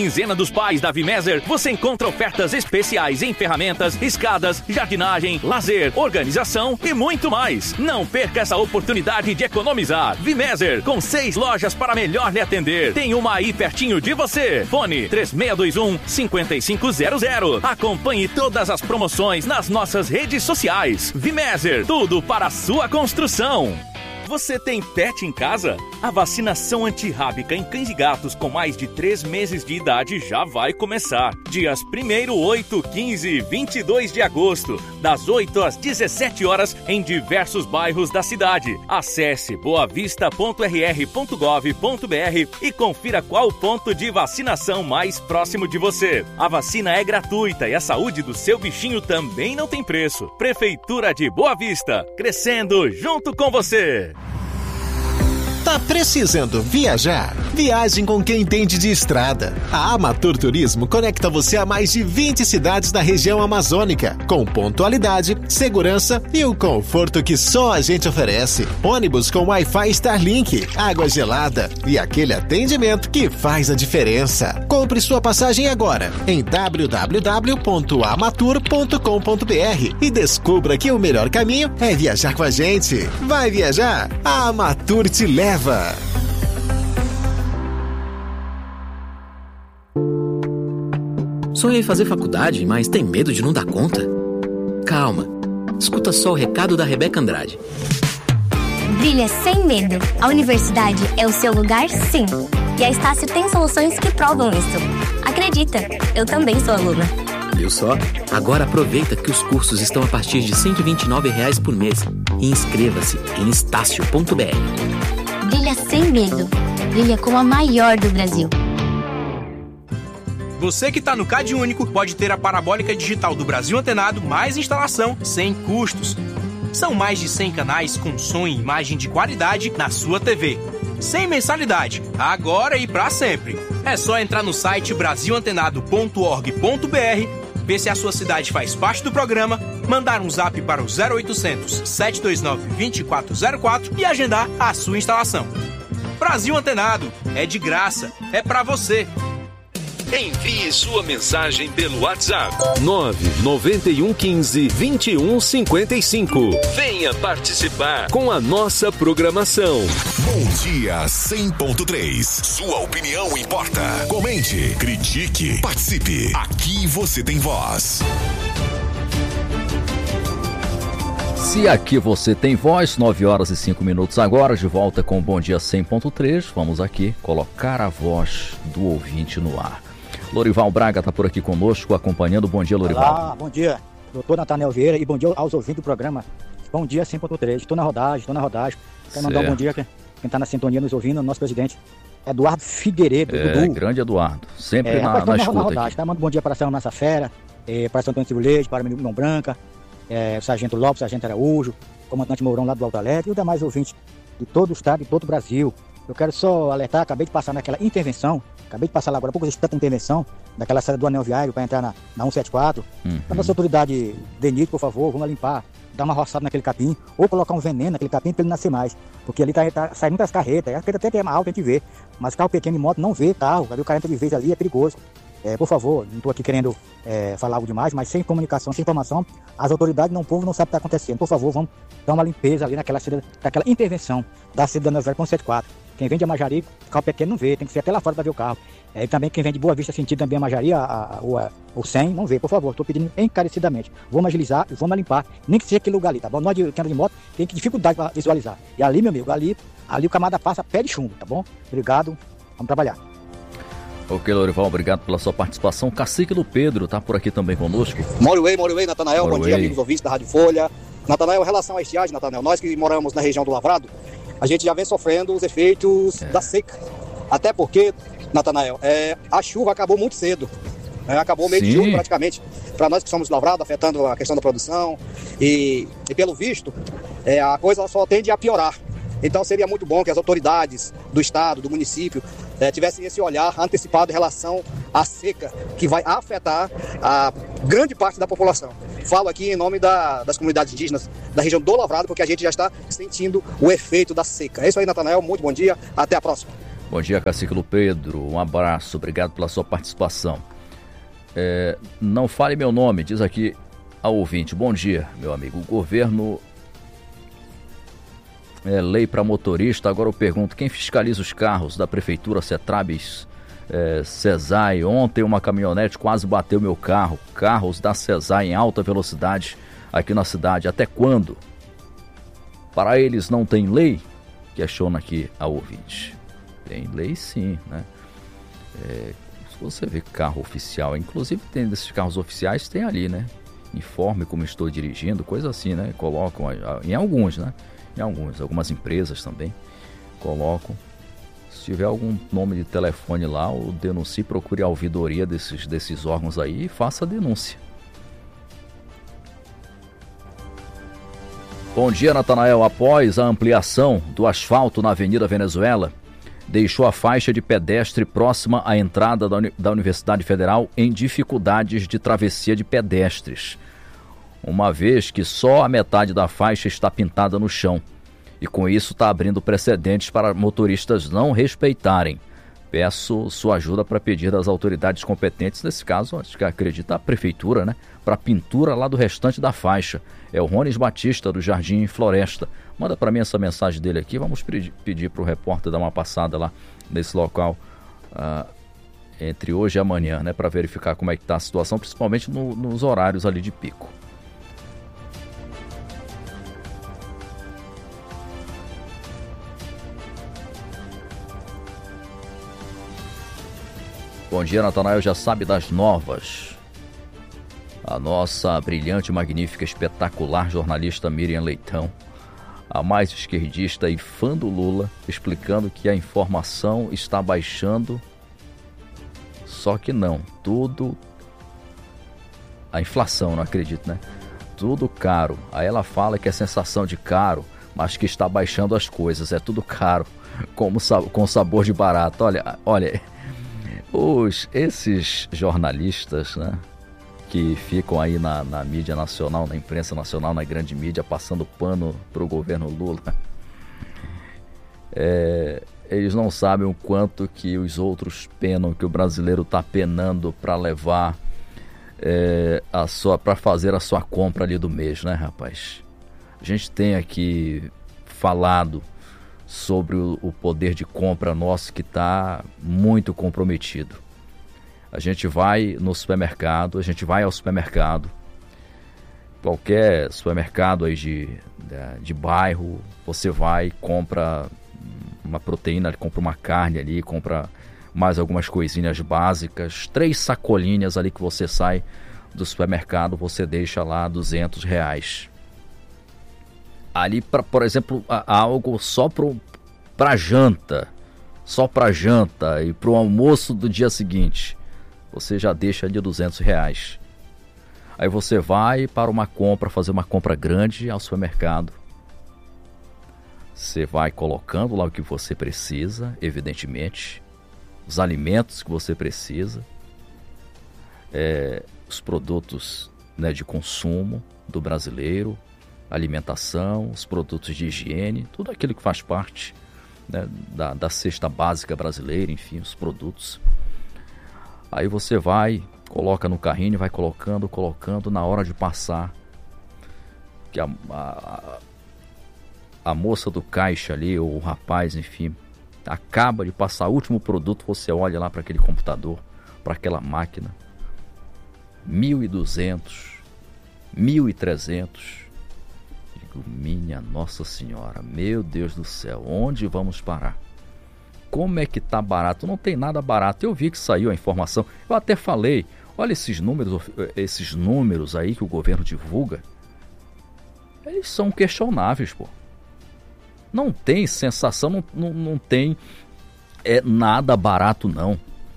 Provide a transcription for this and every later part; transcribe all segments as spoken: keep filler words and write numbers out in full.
Quinzena dos Pais da Vimeser, você encontra ofertas especiais em ferramentas, escadas, jardinagem, lazer, organização e muito mais. Não perca essa oportunidade de economizar. Vimeser, com seis lojas para melhor lhe atender. Tem uma aí pertinho de você. Fone três seis dois um, cinco cinco zero zero. Acompanhe todas as promoções nas nossas redes sociais. Vimeser, tudo para a sua construção. Você tem pet em casa? A vacinação antirrábica em cães e gatos com mais de três meses de idade já vai começar. Dias primeiro, oito, quinze e vinte e dois de agosto, das oito às dezessete horas, em diversos bairros da cidade. Acesse boa vista ponto r r ponto gov ponto b r e confira qual o ponto de vacinação mais próximo de você. A vacina é gratuita e a saúde do seu bichinho também não tem preço. Prefeitura de Boa Vista, crescendo junto com você. Tá precisando viajar? Viagem com quem entende de estrada. A Amatur Turismo conecta você a mais de vinte cidades da região amazônica, com pontualidade, segurança e o conforto que só a gente oferece. Ônibus com Wi-Fi Starlink, água gelada e aquele atendimento que faz a diferença. Compre sua passagem agora em w w w ponto amatur ponto com ponto b r e descubra que o melhor caminho é viajar com a gente. Vai viajar? A Amatur te leva. Sonha em fazer faculdade, mas tem medo de não dar conta? Calma, escuta só o recado da Rebeca Andrade. Brilha sem medo. A universidade é o seu lugar, sim. E a Estácio tem soluções que provam isso. Acredita, eu também sou aluna. Viu só? Agora aproveita que os cursos estão a partir de cento e vinte e nove reais por mês. E inscreva-se em estácio ponto b r. Brilha sem medo. Brilha como a maior do Brasil. Você que está no Cade Único pode ter a parabólica digital do Brasil Antenado mais instalação sem custos. São mais de cem canais com som e imagem de qualidade na sua T V. Sem mensalidade, agora e para sempre. É só entrar no site brasil antenado ponto org ponto b r, ver se a sua cidade faz parte do programa, mandar um zap para o zero oitocentos, sete dois nove, dois quatro zero quatro e agendar a sua instalação. Brasil Antenado, é de graça, é para você. Envie sua mensagem pelo WhatsApp nove nove um, quinze, vinte e um, cinquenta e cinco. Venha participar com a nossa programação. Bom dia cem ponto três. Sua opinião importa. Comente, critique, participe. Aqui você tem voz. Se aqui você tem voz, nove horas e cinco minutos agora, de volta com o Bom Dia cem ponto três. Vamos aqui colocar a voz do ouvinte no ar. Lorival Braga está por aqui conosco, acompanhando. Bom dia, Lorival. Olá, bom dia, doutor Nathanael Vieira, e bom dia aos ouvintes do programa Bom Dia cem ponto três. Estou na rodagem, estou na rodagem. Quero mandar um bom dia, quem está na sintonia nos ouvindo, o nosso presidente Eduardo Figueiredo. É, Dudu. Grande Eduardo, sempre é, na, rapaz, na, na escuta escuta rodagem, aqui. tá? Manda um bom dia para a São Massa Fera, é, para São Antônio Silvio Leite, para o menino Mão Branca, é, o Sargento Lopes, o Sargento Araújo, o comandante Mourão lá do Alto Alegre e os demais ouvintes de todo o estado e todo o Brasil. Eu quero só alertar, acabei de passar naquela intervenção, acabei de passar lá agora há pouco, existe tanta intervenção, daquela saída do anel viário para entrar na, na cento e setenta e quatro. Uhum. A nossa autoridade, Denito, por favor, vamos limpar, dar uma roçada naquele capim, ou colocar um veneno naquele capim para ele nascer mais. Porque ali tá, tá saindo muitas carretas, a carreta até que é alta, a gente vê, mas carro pequeno e moto não vê carro, vai ver o cara entra de vez ali, é perigoso. É, por favor, não estou aqui querendo é, falar algo demais, mas sem comunicação, sem informação, as autoridades, não, o povo não sabe o que está acontecendo. Por favor, vamos dar uma limpeza ali naquela, naquela intervenção da saída da anel viário para cento e setenta e quatro. Quem vem de Amajari, carro pequeno não vê, tem que ser até lá fora para ver o carro. É, e também quem vem de Boa Vista sentido também Amajari, a, a, a, o cem, não vê, por favor, estou pedindo encarecidamente. Vamos agilizar e vamos limpar, nem que seja aquele lugar ali, tá bom? Nós que andamos de moto tem dificuldade para visualizar. E ali, meu amigo, ali, ali o camarada passa pé de chumbo, tá bom? Obrigado, vamos trabalhar. Ok, Lorival, obrigado pela sua participação. Cacique do Pedro está por aqui também conosco. Moriuei, Moriuei, Nathanael, bom dia, Moriuei. amigos ouvintes da Rádio Folha. Nathanael, em relação à estiagem, Nathanael, nós que moramos na região do Lavrado, a gente já vem sofrendo os efeitos é. da seca. Até porque, Nathanael, é, a chuva acabou muito cedo. É, acabou meio Sim. de julho praticamente. Para nós que somos lavrados, afetando a questão da produção. E, e pelo visto, é, a coisa só tende a piorar. Então seria muito bom que as autoridades do estado, do município, é, tivessem esse olhar antecipado em relação à seca, que vai afetar a grande parte da população. Falo aqui em nome da, das comunidades indígenas da região do Lavrado, porque a gente já está sentindo o efeito da seca. É isso aí, Nathanael, muito bom dia, até a próxima. Bom dia, Cacique Pedro. Um abraço, obrigado pela sua participação. É, não fale meu nome, diz aqui a ouvinte. Bom dia, meu amigo. O governo é lei para motorista. Agora eu pergunto, quem fiscaliza os carros da prefeitura, Cetrabes, é, Cesai? Ontem uma caminhonete quase bateu meu carro. Carros da Cesai em alta velocidade aqui na cidade. Até quando? Para eles não tem lei? Questiona aqui a ouvinte. Tem lei sim, né? É, se você vê carro oficial, inclusive tem desses carros oficiais, tem ali, né? Informe como estou dirigindo, coisa assim, né? Colocam em alguns, né? Em alguns, algumas empresas também colocam. Se tiver algum nome de telefone lá, ou denuncie, procure a ouvidoria desses, desses órgãos aí e faça a denúncia. Bom dia, Natanael. Após a ampliação do asfalto na Avenida Venezuela, deixou a faixa de pedestre próxima à entrada da, Uni- da Universidade Federal em dificuldades de travessia de pedestres, uma vez que só a metade da faixa está pintada no chão, e com isso está abrindo precedentes para motoristas não respeitarem. Peço sua ajuda para pedir às autoridades competentes, nesse caso, acho que acredita a prefeitura, né, para pintura lá do restante da faixa. É o Rones Batista, do Jardim Floresta. Manda para mim essa mensagem dele aqui, vamos pedir para o repórter dar uma passada lá nesse local uh, entre hoje e amanhã, né, para verificar como é que está a situação, principalmente no, nos horários ali de pico. Bom dia, Natanael, já sabe das novas. A nossa brilhante, magnífica, espetacular jornalista Miriam Leitão, a mais esquerdista e fã do Lula, explicando que a informação está baixando, só que não, tudo, a inflação, não acredito, né? Tudo caro. Aí ela fala que é sensação de caro, mas que está baixando as coisas, é tudo caro, como, com sabor de barato. Olha, olha... Os, esses jornalistas, né, que ficam aí na, na mídia nacional, na imprensa nacional, na grande mídia, passando pano para o governo Lula, é, eles não sabem o quanto que os outros penam, que o brasileiro está penando para levar é, a sua, para fazer a sua compra ali do mês, né, rapaz? A gente tem aqui falado sobre o, o poder de compra nosso que está muito comprometido. A gente vai no supermercado, a gente vai ao supermercado, qualquer supermercado aí de, de, de bairro, você vai, compra uma proteína, compra uma carne ali, compra mais algumas coisinhas básicas, três sacolinhas ali que você sai do supermercado, você deixa lá duzentos reais. Ali, pra, por exemplo, algo só para janta, só para janta e para o almoço do dia seguinte, você já deixa de duzentos reais. Aí você vai para uma compra, fazer uma compra grande ao supermercado. Você vai colocando lá o que você precisa, evidentemente, os alimentos que você precisa, é, os produtos, né, de consumo do brasileiro, alimentação, os produtos de higiene, tudo aquilo que faz parte, né, da, da cesta básica brasileira, enfim, os produtos. Aí você vai, coloca no carrinho, vai colocando, colocando, na hora de passar, que a, a, a moça do caixa ali, ou o rapaz, enfim, acaba de passar o último produto, você olha lá para aquele computador, para aquela máquina, mil e duzentos, mil e trezentos. Minha Nossa Senhora, meu Deus do céu, onde vamos parar? Como é que tá barato? Não tem nada barato. Eu vi que saiu a informação, eu até falei, olha esses números, esses números aí que o governo divulga, eles são questionáveis, pô. Não tem sensação, não, não, não tem é, nada barato, não.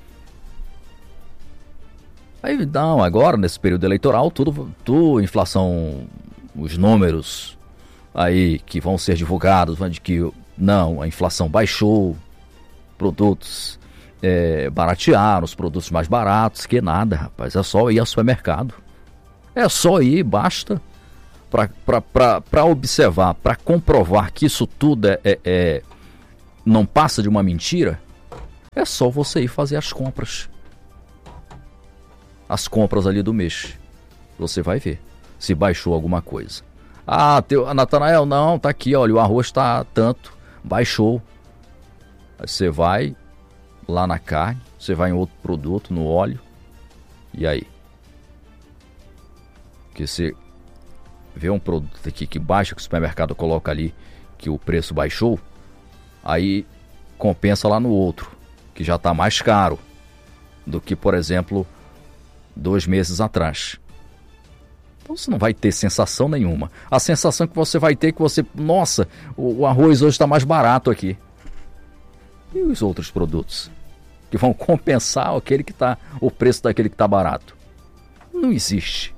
Aí, não, agora, nesse período eleitoral, tudo, tudo inflação, os números aí que vão ser divulgados, de que não, a inflação baixou, produtos é, baratearam, os produtos mais baratos, que nada, rapaz, é só ir ao supermercado. É só ir, basta, para observar, para comprovar que isso tudo é, é, é, não passa de uma mentira, É só você ir fazer as compras. As compras ali do mês. Você vai ver se baixou alguma coisa. Ah, teu, Natanael, não, tá aqui, olha, o arroz tá tanto, baixou. Aí você vai lá na carne, você vai em outro produto, no óleo, e aí? Porque você vê um produto aqui que baixa, que o supermercado coloca ali, que o preço baixou, aí compensa lá no outro, que já tá mais caro do que, por exemplo, dois meses atrás. Então você não vai ter sensação nenhuma. A sensação que você vai ter é que você... Nossa, o, o arroz hoje está mais barato aqui. E os outros produtos? Que vão compensar aquele que tá, o preço daquele que está barato? Não existe.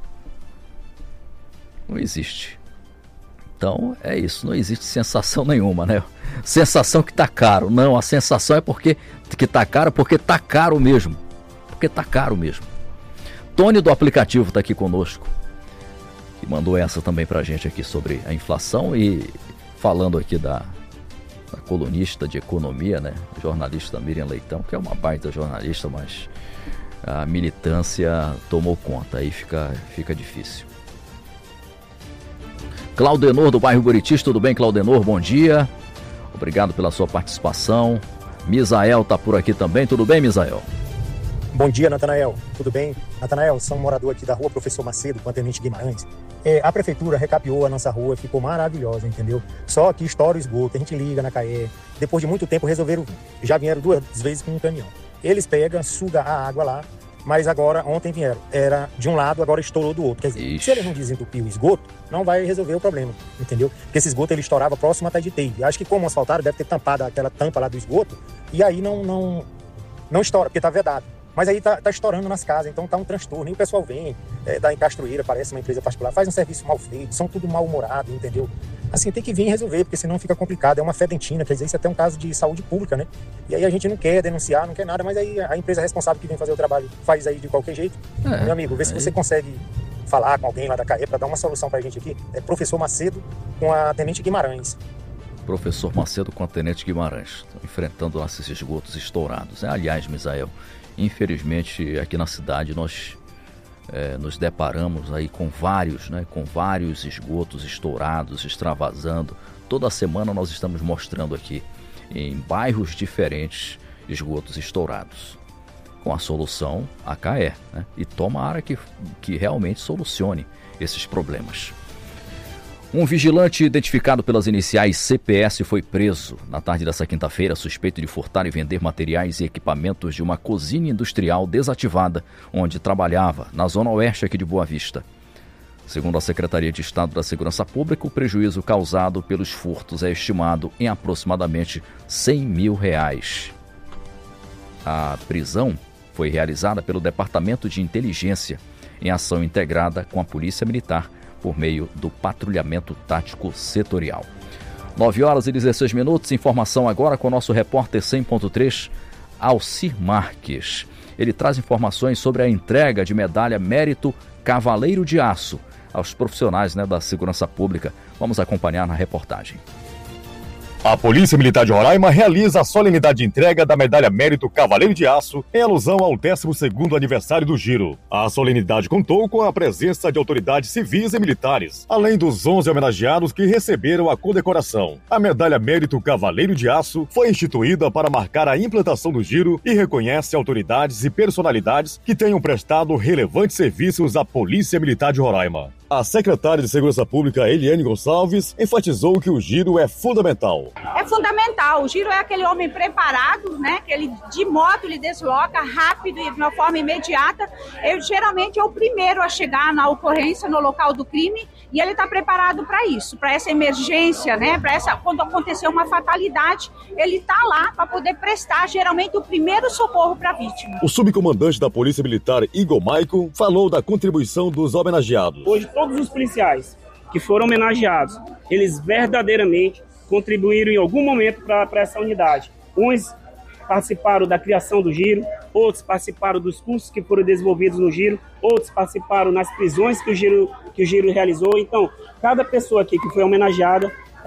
Não existe. Então é isso. Não existe sensação nenhuma, né? Sensação que está caro. Não, a sensação é porque que está caro porque está caro mesmo. Porque está caro mesmo. Tony do aplicativo está aqui conosco e mandou essa também pra gente aqui sobre a inflação e falando aqui da, da colunista de economia, né, jornalista Miriam Leitão, que é uma baita jornalista, mas a militância tomou conta, aí fica, fica difícil. Claudenor do bairro Buritis, tudo bem, Claudenor? Bom dia, obrigado pela sua participação. Misael tá por aqui também, tudo bem, Misael? Bom dia, Natanael. Tudo bem? Natanael, sou um morador aqui da rua Professor Macedo, com a Tenente Guimarães. É, a prefeitura recapeou a nossa rua, ficou maravilhosa, entendeu? Só que estoura o esgoto, a gente liga na C A E. Depois de muito tempo resolveram vir. Já vieram duas vezes com um caminhão. Eles pegam, sugam a água lá, mas agora, ontem vieram. Era de um lado, agora estourou do outro. Quer dizer, Ixi. se eles não desentupir o esgoto, não vai resolver o problema, entendeu? Porque esse esgoto ele estourava próximo até de T I. Acho que como asfaltaram, deve ter tampado aquela tampa lá do esgoto, e aí não, não, não estoura, porque tá vedado. Mas aí tá, tá estourando nas casas, então tá um transtorno. E o pessoal vem é, da Encastroeira, parece uma empresa particular, faz um serviço mal feito, são tudo mal-humorados, entendeu? Assim, tem que vir resolver, porque senão fica complicado. É uma fedentina, quer dizer, isso é até um caso de saúde pública, né? E aí a gente não quer denunciar, não quer nada, mas aí a empresa responsável que vem fazer o trabalho faz aí de qualquer jeito. É, Meu amigo, vê aí. se você consegue falar com alguém lá da C A E para dar uma solução pra gente aqui. É Professor Macedo com a Tenente Guimarães. Professor Macedo com a Tenente Guimarães, enfrentando esses esgotos estourados. Aliás, Misael, infelizmente aqui na cidade nós é, nos deparamos aí com vários, né, com vários esgotos estourados, extravasando. Toda semana nós estamos mostrando aqui em bairros diferentes esgotos estourados. Com a solução a C A E, né? E tomara que, que realmente solucione esses problemas. Um vigilante identificado pelas iniciais C P S foi preso na tarde dessa quinta-feira, suspeito de furtar e vender materiais e equipamentos de uma cozinha industrial desativada, onde trabalhava, na zona oeste aqui de Boa Vista. Segundo a Secretaria de Estado da Segurança Pública, o prejuízo causado pelos furtos é estimado em aproximadamente cem mil reais. A prisão foi realizada pelo Departamento de Inteligência, em ação integrada com a Polícia Militar, por meio do patrulhamento tático setorial. nove horas e dezesseis minutos, informação agora com o nosso repórter cem ponto três, Alcir Marques. Ele traz informações sobre a entrega de medalha Mérito Cavaleiro de Aço aos profissionais, né, da segurança pública. Vamos acompanhar na reportagem. A Polícia Militar de Roraima realiza a solenidade de entrega da medalha Mérito Cavaleiro de Aço em alusão ao décimo segundo aniversário do Giro. A solenidade contou com a presença de autoridades civis e militares, além dos onze homenageados que receberam a condecoração. A medalha Mérito Cavaleiro de Aço foi instituída para marcar a implantação do Giro e reconhece autoridades e personalidades que tenham prestado relevantes serviços à Polícia Militar de Roraima. A secretária de Segurança Pública, Eliane Gonçalves, enfatizou que o Giro é fundamental. É fundamental. O Giro é aquele homem preparado, né? Que ele de moto ele desloca rápido e de uma forma imediata. Ele geralmente é o primeiro a chegar na ocorrência, no local do crime, e ele está preparado para isso, para essa emergência, né? Para essa, quando acontecer uma fatalidade, ele está lá para poder prestar geralmente o primeiro socorro para a vítima. O subcomandante da Polícia Militar, Igor Maico, falou da contribuição dos homenageados. Hoje todos os policiais que foram homenageados, eles verdadeiramente contribuíram em algum momento para essa unidade. Uns participaram da criação do Giro, outros participaram dos cursos que foram desenvolvidos no Giro, outros participaram nas prisões que o Giro, que o Giro realizou. Então, cada pessoa aqui que foi homenageada, ela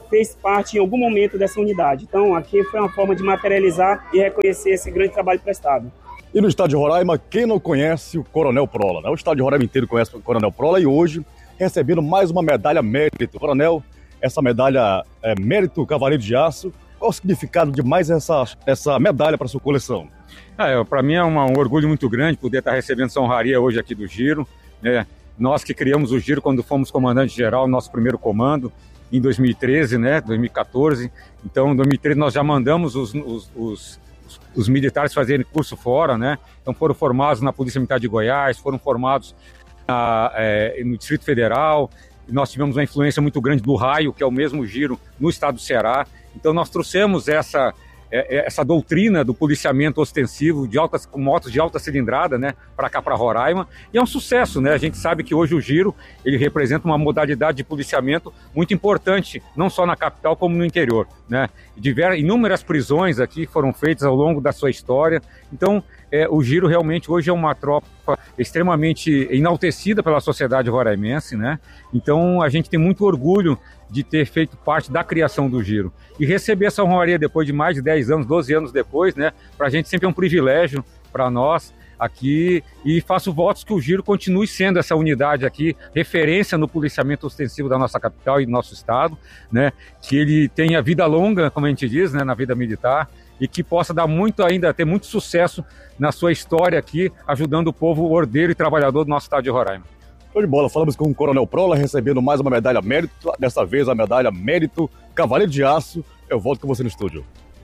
fez parte em algum momento dessa unidade. Então, aqui foi uma forma de materializar e reconhecer esse grande trabalho prestado. E no estado de Roraima, quem não conhece o Coronel Prola, né? O estado de Roraima inteiro conhece o Coronel Prola e hoje recebendo mais uma medalha mérito. Coronel, essa medalha é mérito Cavaleiro de Aço. Qual o significado de mais essa, essa medalha para a sua coleção? Ah, para mim é uma, um orgulho muito grande poder estar recebendo essa honraria hoje aqui do Giro, né? Nós que criamos o Giro quando fomos comandante-geral, nosso primeiro comando, em dois mil e treze, né? dois mil e quatorze. Então, em dois mil e treze nós já mandamos os, os, os, os militares fazerem curso fora, né? Então foram formados na Polícia Militar de Goiás, foram formados na, é, no Distrito Federal. Nós tivemos uma influência muito grande do Raio, que é o mesmo Giro, no estado do Ceará. Então nós trouxemos essa, essa doutrina do policiamento ostensivo de altas, com motos de alta cilindrada, né, para cá, para Roraima, e é um sucesso, né? A gente sabe que hoje o Giro ele representa uma modalidade de policiamento muito importante, não só na capital como no interior, né? Diversas, inúmeras prisões aqui foram feitas ao longo da sua história, então é, o Giro realmente hoje é uma tropa extremamente enaltecida pela sociedade roraimense, né? Então a gente tem muito orgulho de ter feito parte da criação do Giro. E receber essa honraria depois de mais de dez anos, doze anos depois, né? Pra gente sempre é um privilégio para nós aqui, e faço votos que o Giro continue sendo essa unidade aqui, referência no policiamento ostensivo da nossa capital e do nosso estado, né? Que ele tenha vida longa, como a gente diz, né? Na vida militar, e que possa dar muito ainda, ter muito sucesso na sua história aqui, ajudando o povo ordeiro e trabalhador do nosso estado de Roraima. Show de bola, falamos com o Coronel Prola, recebendo mais uma medalha mérito, dessa vez a medalha mérito Cavaleiro de Aço. Eu volto com você no estúdio.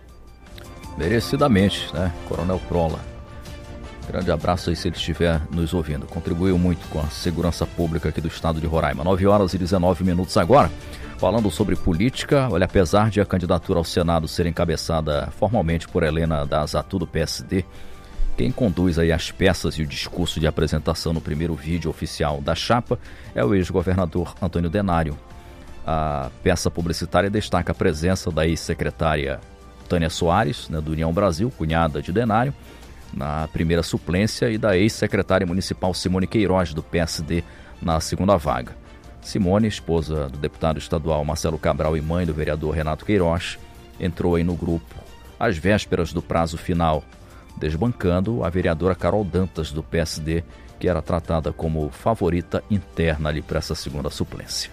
Merecidamente, né, Coronel Prola. Grande abraço aí se ele estiver nos ouvindo. Contribuiu muito com a segurança pública aqui do estado de Roraima. nove horas e dezenove minutos agora. Falando sobre política, olha, apesar de a candidatura ao Senado ser encabeçada formalmente por Helena da Azatu do P S D, quem conduz aí as peças e o discurso de apresentação no primeiro vídeo oficial da chapa é o ex-governador Antônio Denário. A peça publicitária destaca a presença da ex-secretária Tânia Soares, né, do União Brasil, cunhada de Denário, na primeira suplência, e da ex-secretária municipal Simone Queiroz, do P S D, na segunda vaga. Simone, esposa do deputado estadual Marcelo Cabral e mãe do vereador Renato Queiroz, entrou aí no grupo às vésperas do prazo final, desbancando a vereadora Carol Dantas, do P S D, que era tratada como favorita interna ali para essa segunda suplência.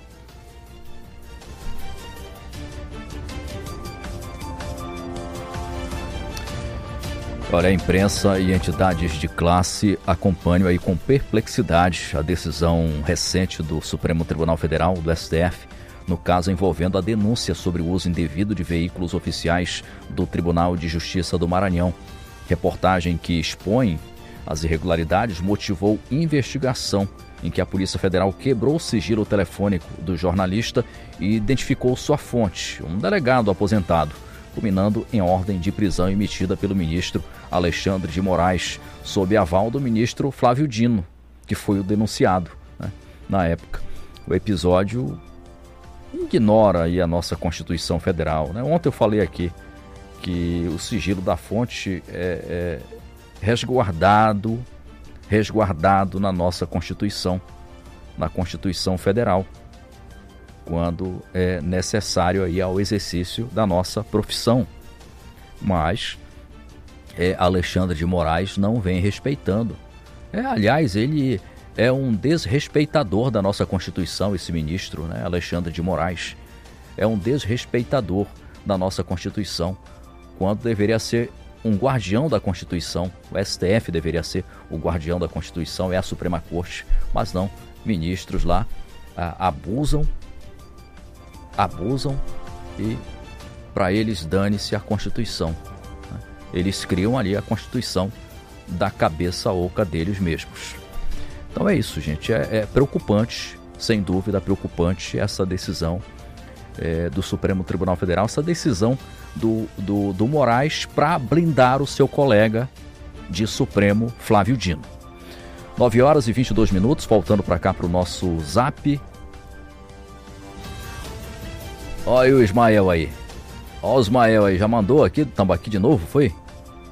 Olha, a imprensa e entidades de classe acompanham aí com perplexidade a decisão recente do Supremo Tribunal Federal, do S T F, no caso envolvendo a denúncia sobre o uso indevido de veículos oficiais do Tribunal de Justiça do Maranhão. Reportagem que expõe as irregularidades motivou investigação em que a Polícia Federal quebrou o sigilo telefônico do jornalista e identificou sua fonte, um delegado aposentado, culminando em ordem de prisão emitida pelo ministro Alexandre de Moraes, sob aval do ministro Flávio Dino, que foi o denunciado, né, na época. O episódio ignora aí a nossa Constituição Federal, né? Ontem eu falei aqui que o sigilo da fonte é, é resguardado, resguardado na nossa Constituição, na Constituição Federal, quando é necessário aí ao exercício da nossa profissão. Mas é, Alexandre de Moraes não vem respeitando. É, aliás, ele é um desrespeitador da nossa Constituição, esse ministro, né, Alexandre de Moraes. É um desrespeitador da nossa Constituição, quando deveria ser um guardião da Constituição. O S T F deveria ser o guardião da Constituição, é a Suprema Corte, mas não, ministros lá a, abusam, abusam e para eles dane-se a Constituição. Né? Eles criam ali a Constituição da cabeça oca deles mesmos. Então é isso, gente, é, é preocupante, sem dúvida preocupante essa decisão é, do Supremo Tribunal Federal, essa decisão do, do, do Moraes para blindar o seu colega de Supremo, Flávio Dino. nove horas e vinte e dois minutos, voltando para cá para o nosso zap. Olha o Ismael aí. Olha o Ismael aí, já mandou aqui do Tambaqui de novo, foi?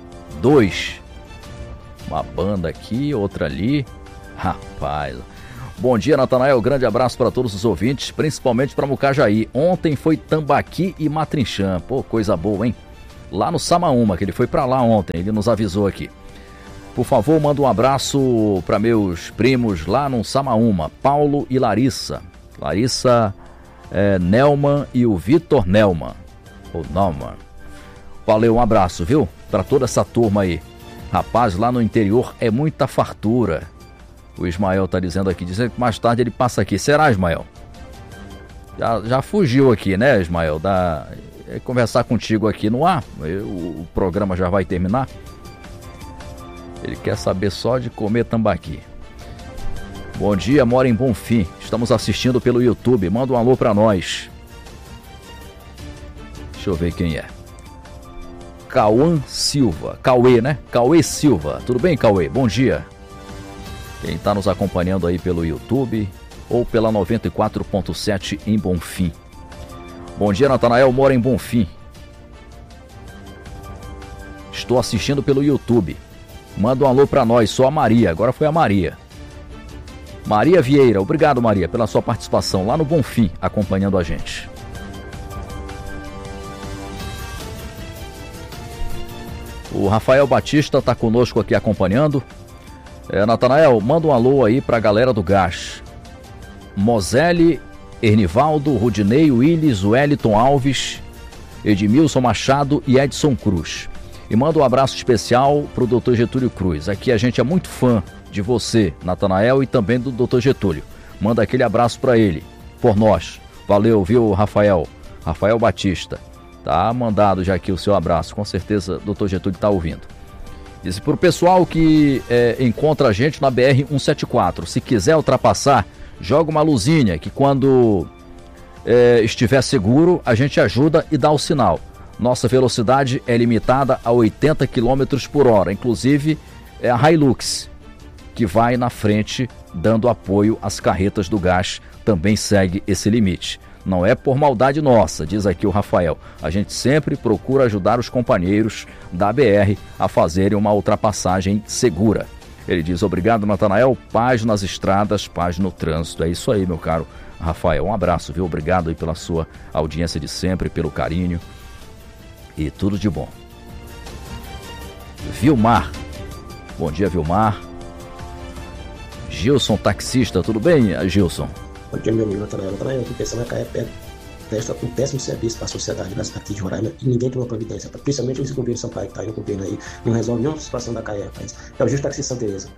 Dois. Uma banda aqui, outra ali. Rapaz, Bom dia, Natanael. Grande abraço para todos os ouvintes, principalmente para Mucajaí. Ontem foi Tambaqui e Matrinchã. Pô, coisa boa, hein? Lá no Samaúma, que ele foi para lá ontem, ele nos avisou aqui. Por favor, manda um abraço para meus primos lá no Samaúma, Paulo e Larissa. Larissa é, Nelman e o Vitor Nelman. Ou Nelman. Valeu, um abraço, viu? Para toda essa turma aí. Rapaz, lá no interior é muita fartura. O Ismael tá dizendo aqui, dizendo que mais tarde ele passa aqui. Será, Ismael? Já, já fugiu aqui, né, Ismael? Da... É conversar contigo aqui no ar. Eu, o programa já vai terminar. Ele quer saber só de comer tambaqui. Bom dia, mora em Bonfim. Estamos assistindo pelo YouTube. Manda um alô pra nós. Deixa eu ver quem é. Cauã Silva. Cauê, né? Cauê Silva. Tudo bem, Cauê? Bom dia. Quem está nos acompanhando aí pelo YouTube ou pela noventa e quatro ponto sete em Bonfim. Bom dia, Natanael, mora em Bonfim. Estou assistindo pelo YouTube. Manda um alô para nós, sou a Maria, agora foi a Maria. Maria Vieira, obrigado, Maria, pela sua participação lá no Bonfim, acompanhando a gente. O Rafael Batista está conosco aqui acompanhando. É, Natanael, manda um alô aí pra galera do Gás. Moselle, Ernivaldo, Rudinei, Willis, Wellington Alves, Edmilson Machado e Edson Cruz. E manda um abraço especial pro doutor Getúlio Cruz. Aqui a gente é muito fã de você, Natanael, e também do doutor Getúlio. Manda aquele abraço pra ele, por nós. Valeu, viu, Rafael? Rafael Batista. Tá mandado já aqui o seu abraço. Com certeza o doutor Getúlio tá ouvindo. Diz para o pessoal que é, encontra a gente na B R cento e setenta e quatro, se quiser ultrapassar, joga uma luzinha que quando é, estiver seguro, a gente ajuda e dá o sinal. Nossa velocidade é limitada a oitenta quilômetros por hora, inclusive é a Hilux, que vai na frente dando apoio às carretas do gás, também segue esse limite. Não é por maldade nossa, diz aqui o Rafael. A gente sempre procura ajudar os companheiros da B R a fazerem uma ultrapassagem segura. Ele diz, obrigado, Natanael, paz nas estradas, paz no trânsito. É isso aí, meu caro Rafael. Um abraço, viu? Obrigado aí pela sua audiência de sempre, pelo carinho e tudo de bom. Vilmar. Bom dia, Vilmar. Gilson, taxista. Tudo bem, Gilson? Bom dia, meu amigo Natanael. Natanael, aqui pensando na C A E presta um péssimo serviço para a sociedade aqui de Roraima e ninguém toma providência. Principalmente esse governo Sampaio que está aí no governo aí, não resolve nenhuma situação da C A E, rapaz. É o justo taxista Santa Teresa.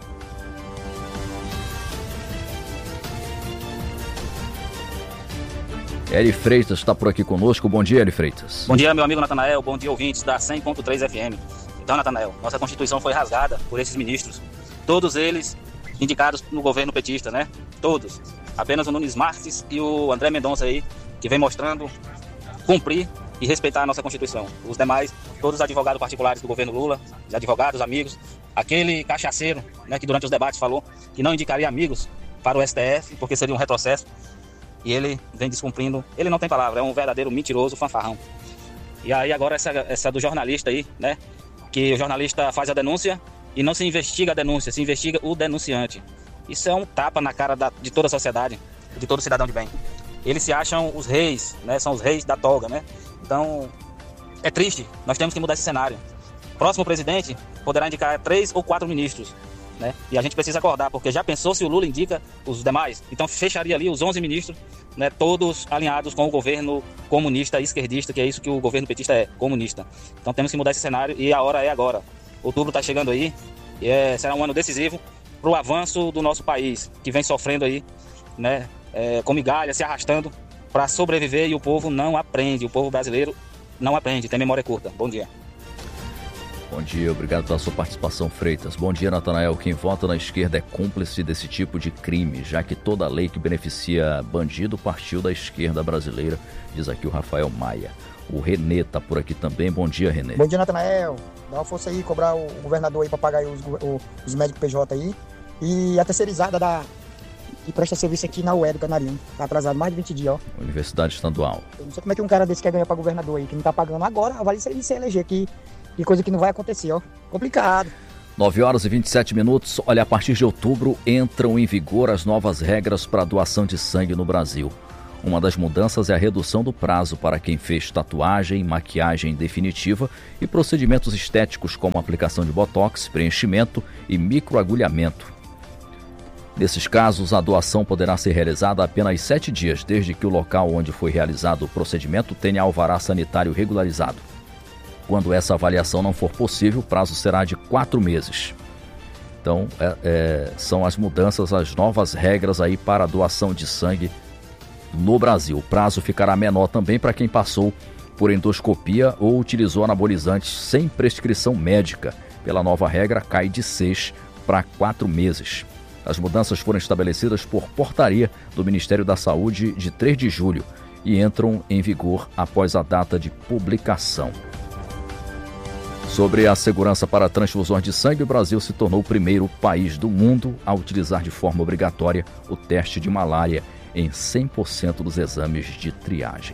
Eli Freitas está por aqui conosco. Bom dia, Eli Freitas. Bom dia, meu amigo Natanael. Bom dia, ouvintes da cem ponto três F M. Então, Natanael, nossa Constituição foi rasgada por esses ministros. Todos eles indicados no governo petista, né? Todos. Apenas o Nunes Marques e o André Mendonça aí, que vem mostrando cumprir e respeitar a nossa Constituição. Os demais, todos os advogados particulares do governo Lula, os advogados, amigos, aquele cachaceiro, né, que durante os debates falou que não indicaria amigos para o S T F, porque seria um retrocesso, e ele vem descumprindo. Ele não tem palavra, é um verdadeiro mentiroso, fanfarrão. E aí agora essa, essa do jornalista aí, né, que o jornalista faz a denúncia e não se investiga a denúncia, se investiga o denunciante. Isso é um tapa na cara da, de toda a sociedade, de todo cidadão de bem. Eles se acham os reis, né? São os reis da toga, né? Então, é triste, nós temos que mudar esse cenário. Próximo presidente poderá indicar três ou quatro ministros, né? E a gente precisa acordar, porque já pensou se o Lula indica os demais? Então fecharia ali os onze ministros, né? Todos alinhados com o governo comunista, esquerdista, que é isso que o governo petista é, comunista. Então temos que mudar esse cenário e a hora é agora. Outubro está chegando aí e é, será um ano decisivo para o avanço do nosso país, que vem sofrendo aí, né, é, com migalha, se arrastando para sobreviver, e o povo não aprende, o povo brasileiro não aprende, tem memória curta. Bom dia. Bom dia, obrigado pela sua participação, Freitas. Bom dia, Natanael. Quem vota na esquerda é cúmplice desse tipo de crime, já que toda lei que beneficia bandido partiu da esquerda brasileira, diz aqui o Rafael Maia. O Renê tá por aqui também. Bom dia, Renê. Bom dia, Natanael. Dá uma força aí, cobrar o governador aí para pagar aí os, o, os médicos P J aí. E a terceirizada da, que presta serviço aqui na U E do Canarinho. Tá atrasado mais de vinte dias, ó. Universidade Estadual. Eu não sei como é que um cara desse quer ganhar para governador aí, que não tá pagando agora, vale se ele se eleger aqui. Que coisa que não vai acontecer, ó. Complicado. nove horas e vinte e sete minutos. Olha, a partir de outubro entram em vigor as novas regras para a doação de sangue no Brasil. Uma das mudanças é a redução do prazo para quem fez tatuagem, maquiagem definitiva e procedimentos estéticos como aplicação de botox, preenchimento e microagulhamento. Nesses casos, a doação poderá ser realizada apenas sete dias, desde que o local onde foi realizado o procedimento tenha alvará sanitário regularizado. Quando essa avaliação não for possível, o prazo será de quatro meses. Então, é, é, são as mudanças, as novas regras aí para a doação de sangue no Brasil. O prazo ficará menor também para quem passou por endoscopia ou utilizou anabolizantes sem prescrição médica. Pela nova regra, cai de seis para quatro meses. As mudanças foram estabelecidas por portaria do Ministério da Saúde de três de julho e entram em vigor após a data de publicação. Sobre a segurança para transfusões de sangue, o Brasil se tornou o primeiro país do mundo a utilizar de forma obrigatória o teste de malária em cem por cento dos exames de triagem.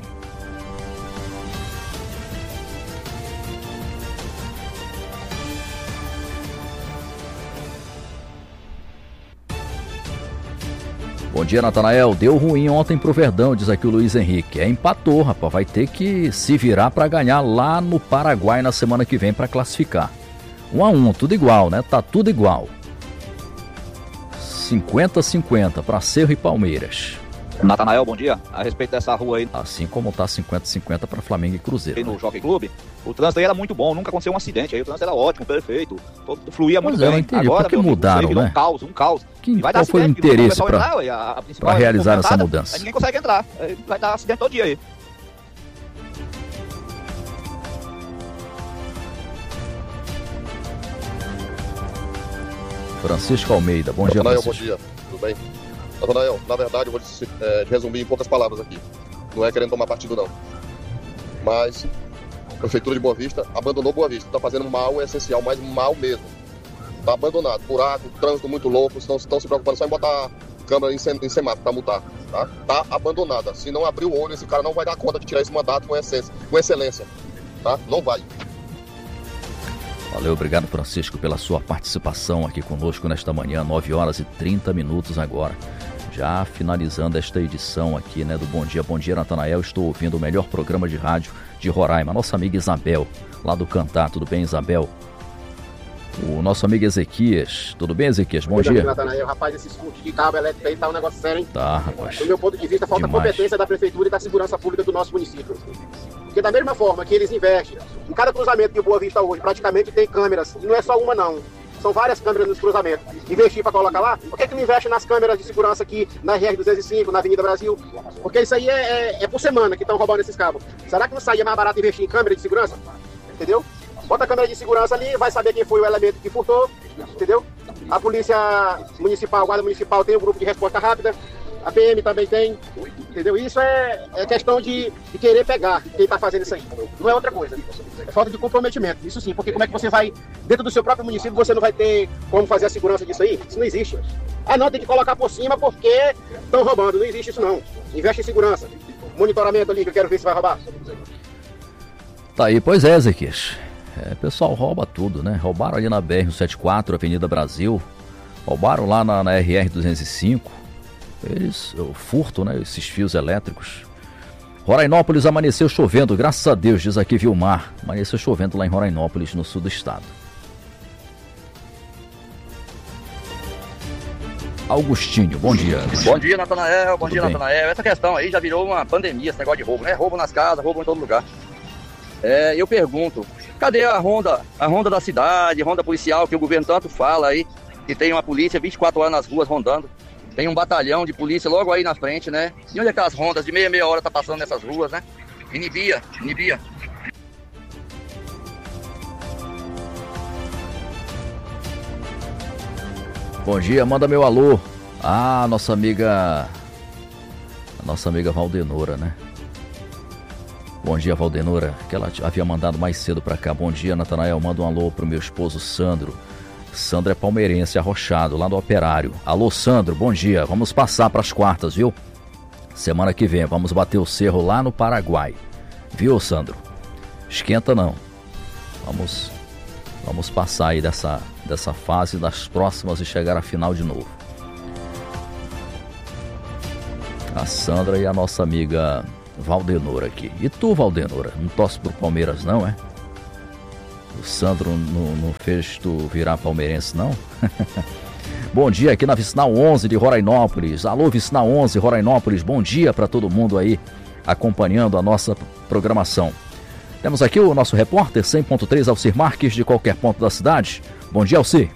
Bom dia, Natanael. Deu ruim ontem pro Verdão, diz aqui o Luiz Henrique. É, empatou, rapaz. Vai ter que se virar para ganhar lá no Paraguai na semana que vem para classificar. Um a um, tudo igual, né? Tá tudo igual. cinquenta a cinquenta para Cerro e Palmeiras. Natanael, bom dia. A respeito dessa rua aí. Assim como tá cinquenta a cinquenta para Flamengo e Cruzeiro. Aí no Jockey Club, o trânsito aí era muito bom, nunca aconteceu um acidente aí, o trânsito era ótimo, perfeito, todo, fluía muito bem. Mas eu não entendi, agora, por que mudaram, amigo, né? Um caos, um caos. Que, vai qual dar foi o acidente, interesse para realizar essa mudança? Aí ninguém consegue entrar, vai dar acidente todo dia aí. Francisco Almeida, bom dia, Natanael, Francisco. bom dia, tudo bem? Natanael, na verdade, eu vou é, resumir em poucas palavras aqui. Não é querendo tomar partido, não. Mas a Prefeitura de Boa Vista abandonou Boa Vista. Está fazendo mal, é essencial, mas mal mesmo. Está abandonado. Buraco, trânsito muito louco, estão, estão se preocupando só em botar câmera em, sem, em semáforo para multar. Tá? Tá abandonada. Se não abrir o olho, esse cara não vai dar conta de tirar esse mandato com, essência, com excelência. Tá? Não vai. Valeu, obrigado, Francisco, pela sua participação aqui conosco nesta manhã, nove horas e trinta minutos agora. Já finalizando esta edição aqui, né, do Bom Dia, Bom Dia, Natanael. Estou ouvindo o melhor programa de rádio de Roraima. Nossa amiga Isabel, lá do Cantar. Tudo bem, Isabel? O nosso amigo Ezequias. Tudo bem, Ezequias? Bom dia. Natanael, rapaz, esses furtos de cabo elétrico aí tá um negócio sério, hein? Tá, rapaz. Do meu ponto de vista, falta Demais. competência da Prefeitura e da Segurança Pública do nosso município. Porque da mesma forma que eles investem, em cada cruzamento de Boa Vista hoje, praticamente tem câmeras. E não é só uma, não. São várias câmeras nos cruzamentos. Investir para colocar lá? Por que que não investe nas câmeras de segurança aqui na R R duzentos e cinco, na Avenida Brasil? Porque isso aí é, é, é por semana que estão roubando esses cabos. Será que não saía mais barato investir em câmera de segurança? Entendeu? Bota a câmera de segurança ali, vai saber quem foi o elemento que furtou, entendeu? A Polícia Municipal, a Guarda Municipal tem um grupo de resposta rápida, a P M também tem, entendeu? Isso é, é questão de, de querer pegar quem tá fazendo isso aí. Não é outra coisa. É falta de comprometimento, isso sim, porque como é que você vai, dentro do seu próprio município, você não vai ter como fazer a segurança disso aí? Isso não existe. Ah não, tem que colocar por cima porque estão roubando, não existe isso não. Investe em segurança. Monitoramento ali, que eu quero ver se vai roubar. Tá aí, pois é, Ezequias. É, pessoal rouba tudo, né? Roubaram ali na B R cento e setenta e quatro, Avenida Brasil. Roubaram lá na, na R R duzentos e cinco. Eles, o furto, né? Esses fios elétricos. Rorainópolis amanheceu chovendo, graças a Deus, diz aqui Vilmar. Amanheceu chovendo lá em Rorainópolis, no sul do estado. Augustinho, bom dia. Bom dia, Natanael. Bom Tudo dia, bem? Natanael. Essa questão aí já virou uma pandemia, esse negócio de roubo, né? Roubo nas casas, roubo em todo lugar. É, eu pergunto, cadê a ronda, a ronda da cidade, a ronda policial, que o governo tanto fala aí, que tem uma polícia vinte e quatro horas nas ruas rondando, tem um batalhão de polícia logo aí na frente, né? E onde é que as rondas de meia, meia hora tá passando nessas ruas, né? Inibia, inibia. Bom dia, manda meu alô. Ah, nossa amiga... A nossa amiga Valdenora, né? Bom dia, Valdenora, que ela havia mandado mais cedo pra cá. Bom dia, Natanael, manda um alô pro meu esposo Sandro. Sandro é palmeirense, arrochado, lá do Operário. Alô, Sandro, bom dia. Vamos passar pras quartas, viu? Semana que vem, vamos bater o cerro lá no Paraguai. Viu, Sandro? Esquenta não. Vamos Vamos passar aí dessa, dessa fase, das próximas e chegar à final de novo. A Sandra e a nossa amiga Valdenora aqui. E tu, Valdenora, não torce pro Palmeiras não, é? O Sandro não, não fez tu virar palmeirense não? Bom dia aqui na Vicinal onze de Rorainópolis. Alô, Vicinal onze, Rorainópolis. Bom dia para todo mundo aí acompanhando a nossa programação. Temos aqui o nosso repórter cem ponto três, Alcir Marques, de qualquer ponto da cidade. Bom dia, Alcir.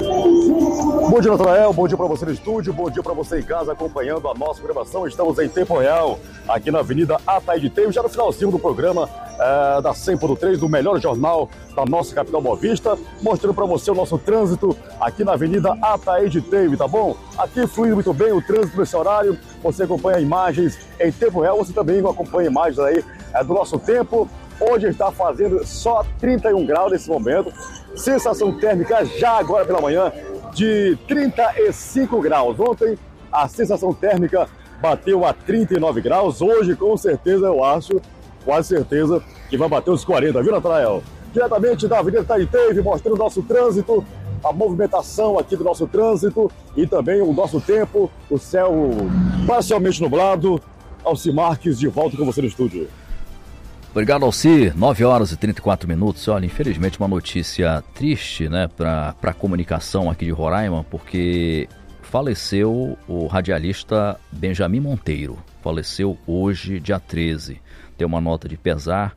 Bom dia, Natanael. Bom dia para você no estúdio. Bom dia para você em casa acompanhando a nossa programação. Estamos em tempo real aqui na Avenida Ataíde Teio, já no finalzinho do programa é, da cem ponto três, do melhor jornal da nossa capital Boa Vista, mostrando para você o nosso trânsito aqui na Avenida Ataíde Teio, tá bom? Aqui fluindo muito bem o trânsito nesse horário. Você acompanha imagens em tempo real. Você também acompanha imagens aí é, do nosso tempo. Hoje está fazendo só trinta e um graus nesse momento. Sensação térmica já agora pela manhã de trinta e cinco graus. Ontem a sensação térmica bateu a trinta e nove graus. Hoje, com certeza, eu acho, quase certeza, que vai bater os quarenta, viu, Natanael? Diretamente da Avenida Taiteve, mostrando o nosso trânsito, a movimentação aqui do nosso trânsito e também o nosso tempo, o céu parcialmente nublado. Alcir Marques, de volta com você no estúdio. Obrigado, Alcir. nove horas e trinta e quatro minutos. Olha, infelizmente uma notícia triste, né, para a comunicação aqui de Roraima, porque faleceu o radialista Benjamin Monteiro. Faleceu hoje, dia treze. Tem uma nota de pesar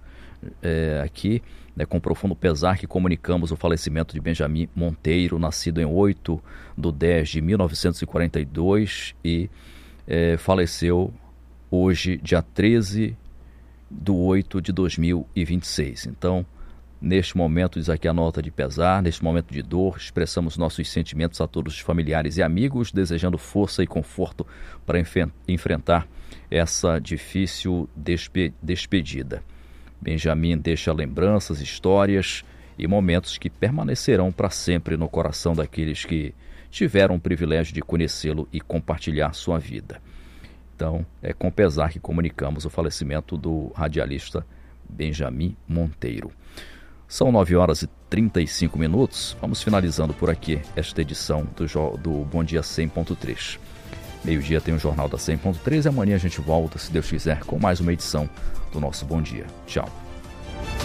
é, aqui, né, com profundo pesar que comunicamos o falecimento de Benjamin Monteiro, nascido em oito de dez de mil novecentos e quarenta e dois e é, faleceu hoje, dia treze do oito de dois mil e vinte e seis. Então, neste momento, diz aqui a nota de pesar, neste momento de dor, expressamos nossos sentimentos a todos os familiares e amigos, desejando força e conforto para enf- enfrentar essa difícil despe- despedida. Benjamin deixa lembranças, histórias e momentos que permanecerão para sempre no coração daqueles que tiveram o privilégio de conhecê-lo e compartilhar sua vida. Então, é com pesar que comunicamos o falecimento do radialista Benjamin Monteiro. São nove horas e trinta e cinco minutos. Vamos finalizando por aqui esta edição do, do Bom Dia cem ponto três. Meio-dia tem o Jornal da cem ponto três e amanhã a gente volta, se Deus quiser, com mais uma edição do nosso Bom Dia. Tchau.